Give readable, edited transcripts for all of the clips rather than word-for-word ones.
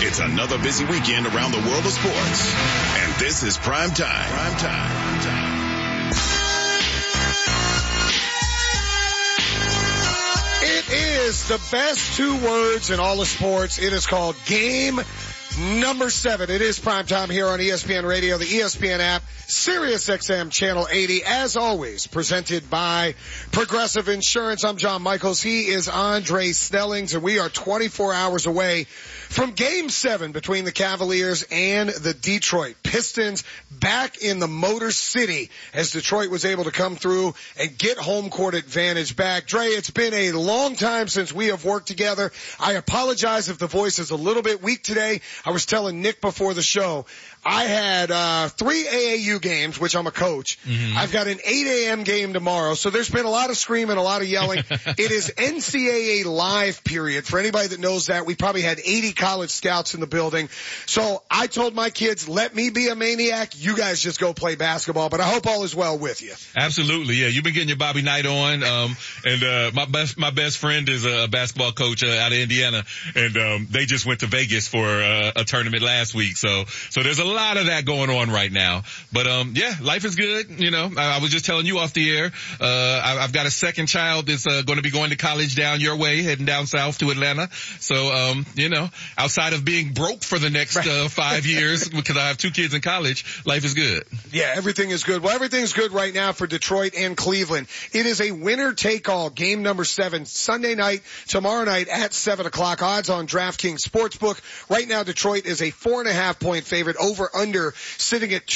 It's another busy weekend around the world of sports. And this is Prime Time. It is the best two words in all of sports. It is called Game Number 7. It is Prime Time here on ESPN Radio, the ESPN app, Sirius XM Channel 80, as always, presented by Progressive Insurance. I'm John Michaels. He is Andre Snellings, and we are 24 hours away from Game 7 between the Cavaliers and the Detroit Pistons, back in the Motor City as Detroit was able to come through and get home court advantage back. Dre, it's been a long time since we have worked together. I apologize if the voice is a little bit weak today. I was telling Nick before the show, I had 3 AAU games, which I'm a coach. Mm-hmm. I've got an 8 a.m. game tomorrow, so there's been a lot of screaming, a lot of yelling. It is NCAA live period. For anybody that knows that, we probably had 80 college scouts in the building. So I told my kids, let me be a maniac. You guys just go play basketball, but I hope all is well with you. Absolutely, yeah. You've been getting your Bobby Knight on, and my best friend is a basketball coach out of Indiana, and they just went to Vegas for a tournament last week. So there's a lot of that going on right now. But yeah, life is good. You know, I was just telling you off the air, I've got a second child that's going to be going to college down your way, heading down south to Atlanta. So you know, outside of being broke for the next 5 years because I have 2 kids in college, life is good. Yeah, everything is good. Well, everything's good right now for Detroit and Cleveland. It is a winner-take-all Game Number 7, Sunday night, tomorrow night at 7 o'clock. Odds on DraftKings Sportsbook. Right now, Detroit is a 4.5-point favorite, over-under sitting at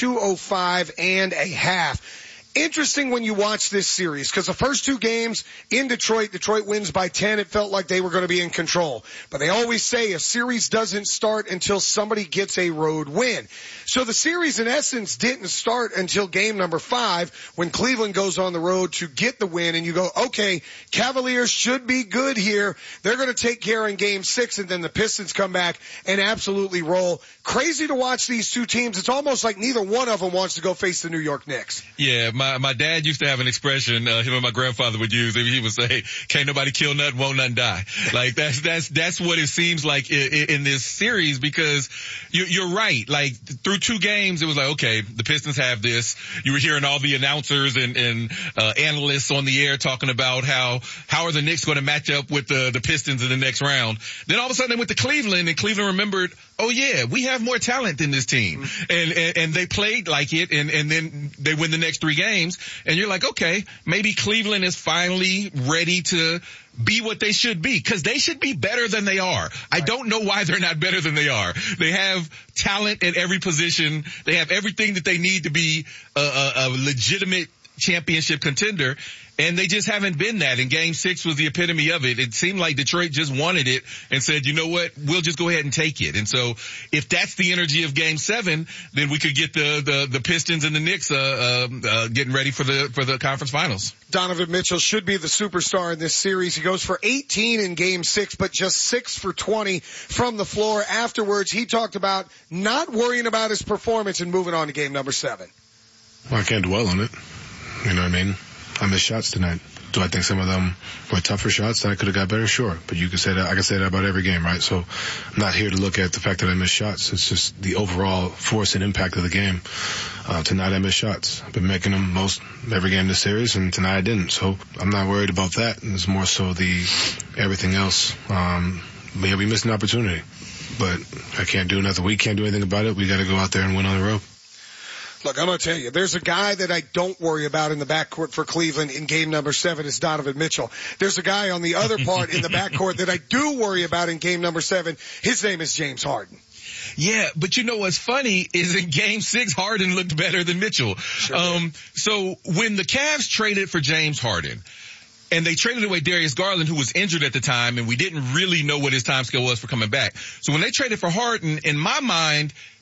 205.5. Interesting when you watch this series, because the first 2 games in Detroit wins by 10. It felt like they were going to be in control. But they always say a series doesn't start until somebody gets a road win. So the series, in essence, didn't start until Game Number 5 when Cleveland goes on the road to get the win. And you go, okay, Cavaliers should be good here. They're going to take care in Game 6, and then the Pistons come back and absolutely roll. Crazy to watch these 2 teams. It's almost like neither one of them wants to go face the New York Knicks. Yeah, my dad used to have an expression, him and my grandfather would use. He would say, can't nobody kill nothing, won't nothing die. Like that's what it seems like in this series, because you're right. Like through 2 games, it was like, okay, the Pistons have this. You were hearing all the announcers and analysts on the air talking about how are the Knicks going to match up with the Pistons in the next round. Then all of a sudden they went to Cleveland, and Cleveland remembered, oh yeah, we have more talent than this team. Mm-hmm. And they played like it, and then they win the next 3 games. And you're like, okay, maybe Cleveland is finally ready to be what they should be, because they should be better than they are. Right. I don't know why they're not better than they are. They have talent at every position. They have everything that they need to be a legitimate championship contender. And they just haven't been that. And Game 6 was the epitome of it. It seemed like Detroit just wanted it and said, you know what, we'll just go ahead and take it. And so if that's the energy of Game 7, then we could get the Pistons and the Knicks getting ready for the conference finals. Donovan Mitchell should be the superstar in this series. He goes for 18 in Game 6, but just 6 for 20 from the floor. Afterwards, he talked about not worrying about his performance and moving on to Game Number 7. Well, I can't dwell on it. You know what I mean? I missed shots tonight. Do I think some of them were tougher shots that I could have got better? Sure. But you can say that, I can say that about every game, right? So I'm not here to look at the fact that I missed shots. It's just the overall force and impact of the game. Tonight I missed shots. I've been making them most every game this series, and tonight I didn't. So I'm not worried about that. It's more so the everything else. Yeah, we missed an opportunity, but I can't do nothing. We can't do anything about it. We got to go out there and win on the road. Look, I'm going to tell you, there's a guy that I don't worry about in the backcourt for Cleveland in Game Number 7 is Donovan Mitchell. There's a guy on the other part in the backcourt that I do worry about in Game Number 7. His name is James Harden. Yeah, but you know what's funny is in Game 6, Harden looked better than Mitchell. Sure so when the Cavs traded for James Harden, and they traded away Darius Garland, who was injured at the time, and we didn't really know what his timescale was for coming back. So when they traded for Harden, in my mind,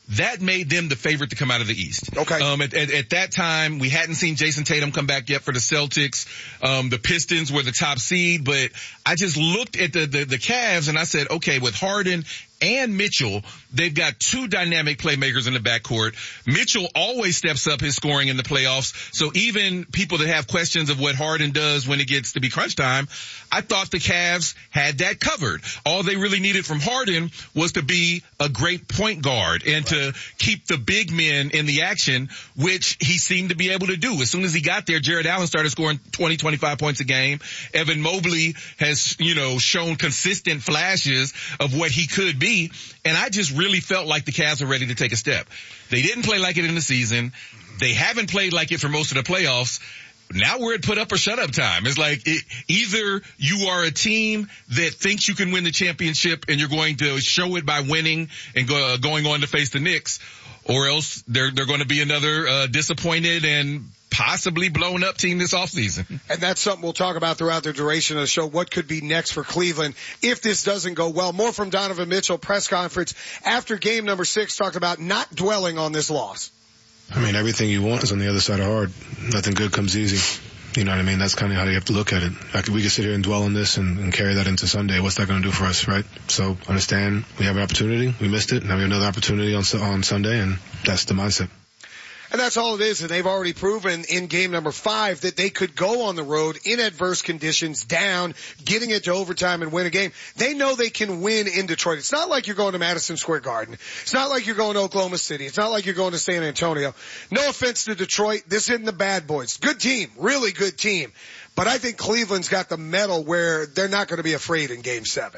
that made them the favorite to come out of the East. Okay. At that time, we hadn't seen Jason Tatum come back yet for the Celtics. The Pistons were the top seed, but I just looked at the Cavs and I said, okay, with Harden and Mitchell, they've got two dynamic playmakers in the backcourt. Mitchell always steps up his scoring in the playoffs. So even people that have questions of what Harden does when it gets to be crunch time, I thought the Cavs had that covered. All they really needed from Harden was to be a great point guard and to keep the big men in the action, which he seemed to be able to do. As soon as he got there, Jared Allen started scoring 20, 25 points a game. Evan Mobley has, shown consistent flashes of what he could be. And I just really felt like the Cavs were ready to take a step. They didn't play like it in the season. They haven't played like it for most of the playoffs. Now we're at put up or shut up time. It's like either you are a team that thinks you can win the championship and you're going to show it by winning and going on to face the Knicks, or else they're going to be another disappointed and possibly blown up team this offseason. And that's something we'll talk about throughout the duration of the show. What could be next for Cleveland if this doesn't go well? More from Donovan Mitchell, press conference after game number 6, talked about not dwelling on this loss. I mean, everything you want is on the other side of hard. Nothing good comes easy. You know what I mean? That's kind of how you have to look at it. We could sit here and dwell on this and carry that into Sunday. What's that going to do for us, right? So understand we have an opportunity. We missed it. Now we have another opportunity on Sunday, and that's the mindset. And that's all it is. And they've already proven in game number 5 that they could go on the road in adverse conditions, down, getting it to overtime and win a game. They know they can win in Detroit. It's not like you're going to Madison Square Garden. It's not like you're going to Oklahoma City. It's not like you're going to San Antonio. No offense to Detroit. This isn't the bad boys. Good team. Really good team. But I think Cleveland's got the mettle where they're not going to be afraid in game 7.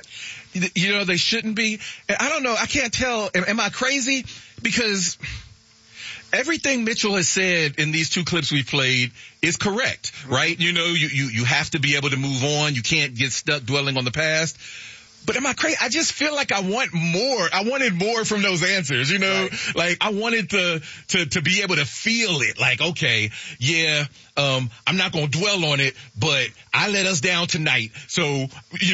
They shouldn't be. I don't know. I can't tell. Am I crazy? Because everything Mitchell has said in these 2 clips we've played is correct, right? You have to be able to move on. You can't get stuck dwelling on the past. But am I crazy? I just feel like I want more. I wanted more from those answers, Right. Like I wanted to be able to feel it. Like, okay, yeah, I'm not going to dwell on it, but I let us down tonight. So,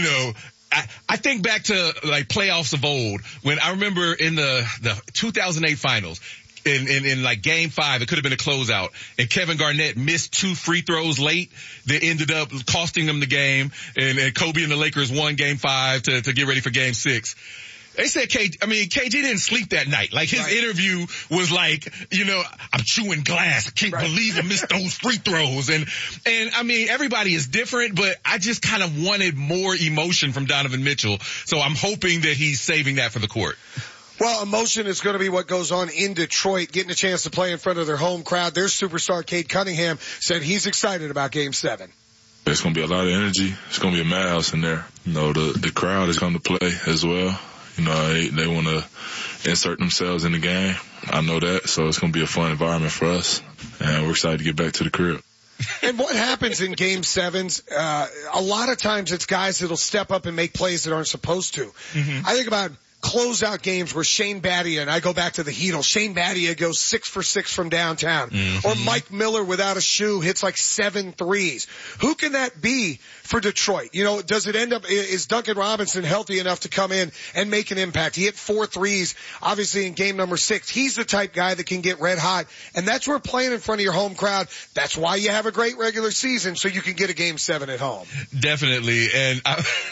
I think back to like playoffs of old when I remember in the 2008 finals, in like game 5, it could have been a closeout, and Kevin Garnett missed 2 free throws late that ended up costing them the game, and Kobe and the Lakers won game 5 to get ready for game 6. They said KG didn't sleep that night. Like his interview was like, I'm chewing glass. I can't believe I missed those free throws. And I mean, everybody is different, but I just kind of wanted more emotion from Donovan Mitchell. So I'm hoping that he's saving that for the court. Well, emotion is going to be what goes on in Detroit, getting a chance to play in front of their home crowd. Their superstar, Cade Cunningham, said he's excited about Game 7. There's going to be a lot of energy. It's going to be a madhouse in there. The crowd is going to play as well. They want to insert themselves in the game. I know that, so it's going to be a fun environment for us, and we're excited to get back to the crib. And what happens in Game 7s, a lot of times it's guys that'll step up and make plays that aren't supposed to. Mm-hmm. I think about closeout games where Shane Battier, and I go back to the Heatles, Shane Battier goes 6 for 6 from downtown. Mm-hmm. Or Mike Miller without a shoe hits like 7 threes. Who can that be for Detroit? Does it end up, is Duncan Robinson healthy enough to come in and make an impact? He hit 4 threes, obviously in game number 6. He's the type guy that can get red hot. And that's where playing in front of your home crowd, that's why you have a great regular season, so you can get a Game 7 at home. Definitely. And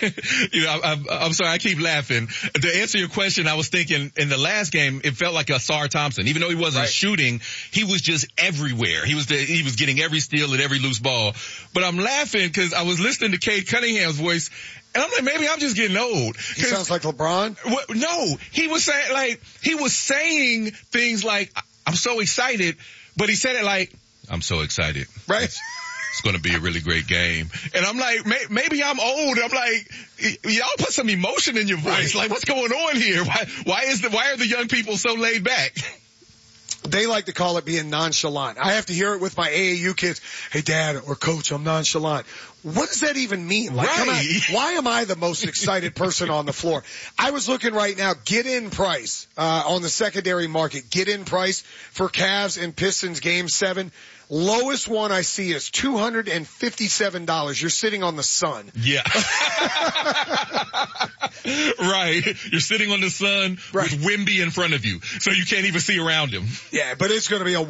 I'm sorry, I keep laughing. To answer your question, I was thinking in the last game, it felt like Asar Thompson. Even though he wasn't shooting, he was just everywhere. He was getting every steal and every loose ball. But I'm laughing because I was listening to Cade Cunningham's voice, and I'm like, maybe I'm just getting old. He sounds like LeBron? No, he was saying things like, I'm so excited, but he said it like, I'm so excited. Right. It's going to be a really great game. And I'm like, maybe I'm old. I'm like, y'all put some emotion in your voice. Like, what's going on here? Why are the young people so laid back? They like to call it being nonchalant. I have to hear it with my AAU kids. Hey, Dad or Coach, I'm nonchalant. what does that even mean? Like, Right. why am I the most excited person on the floor? I was looking right now, get-in price, on the secondary market, get-in price for Cavs and Pistons Game 7. Lowest one I see is $257. You're sitting on the sun. Yeah. Right. You're sitting on the sun Right. with Wemby in front of you, so you can't even see around him. Yeah, but it's going to be a